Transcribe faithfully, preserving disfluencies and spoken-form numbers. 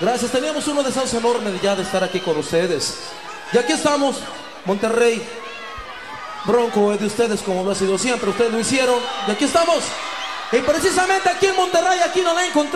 Gracias, teníamos unos deseos enormes ya de estar aquí con ustedes. Y aquí estamos, Monterrey. Bronco es de ustedes como lo ha sido siempre, ustedes lo hicieron. Y aquí estamos. Y precisamente aquí en Monterrey, aquí nos la encontramos.